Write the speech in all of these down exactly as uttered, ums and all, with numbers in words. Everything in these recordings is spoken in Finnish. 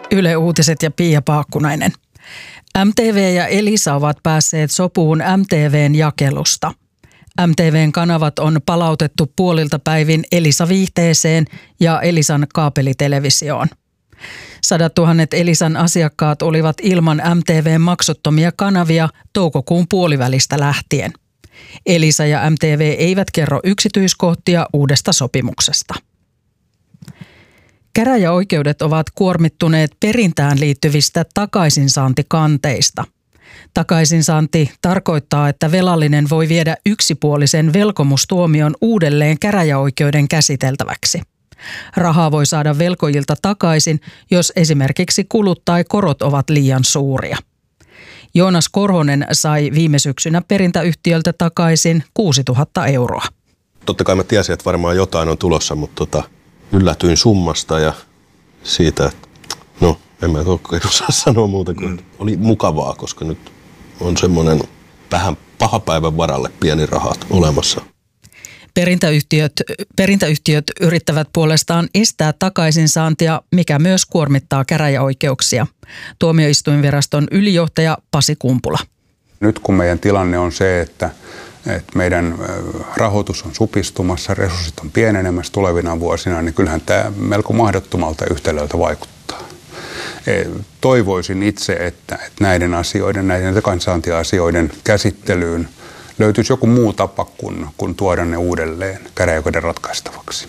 Yle Uutiset ja Pia Paakkunainen. M T V ja Elisa ovat päässeet sopuun M T V:n jakelusta. M T V:n kanavat on palautettu puolilta päivin Elisa-viihteeseen ja Elisan kaapelitelevisioon. Sadat tuhannet Elisan asiakkaat olivat ilman M T V:n maksuttomia kanavia toukokuun puolivälistä lähtien. Elisa ja M T V eivät kerro yksityiskohtia uudesta sopimuksesta. Käräjäoikeudet ovat kuormittuneet perintään liittyvistä takaisinsaantikanteista. Takaisinsaanti tarkoittaa, että velallinen voi viedä yksipuolisen velkomustuomion uudelleen käräjäoikeuden käsiteltäväksi. Rahaa voi saada velkojilta takaisin, jos esimerkiksi kulut tai korot ovat liian suuria. Joonas Korhonen sai viime syksynä perintäyhtiöltä takaisin kuusituhatta euroa. Totta kai mä tiesin, että varmaan jotain on tulossa, mutta tota, yllätyin summasta ja siitä, että no en mä oikein osaa sanoa muuta kuin, että oli mukavaa, koska nyt on semmoinen vähän paha päivän varalle pieni rahat olemassa. Perintäyhtiöt, perintäyhtiöt yrittävät puolestaan estää takaisinsaantia, mikä myös kuormittaa käräjäoikeuksia. Tuomioistuinviraston ylijohtaja Pasi Kumpula. Nyt kun meidän tilanne on se, että, että meidän rahoitus on supistumassa, resurssit on pienenemässä tulevina vuosina, niin kyllähän tämä melko mahdottomalta yhtälöltä vaikuttaa. Toivoisin itse, että, että näiden asioiden, näiden takaisinsaantiasioiden käsittelyyn löytyisi joku muu tapa kuin, kuin tuoda ne uudelleen käräjäoikeuden ratkaistavaksi.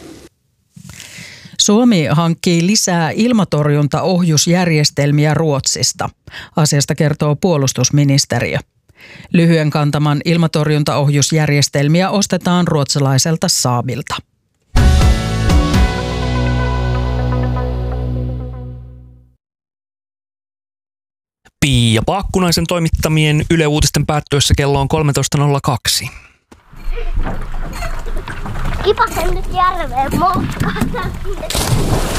Suomi hankkii lisää ilmatorjuntaohjusjärjestelmiä Ruotsista. Asiasta kertoo puolustusministeriö. Lyhyen kantaman ilmatorjuntaohjusjärjestelmiä ostetaan ruotsalaiselta Saabilta. Pia Paakkunaisen toimittamien Yle Uutisten päättyessä kello on kolmetoista nolla kaksi. Kipasen nyt järveen moukkaan.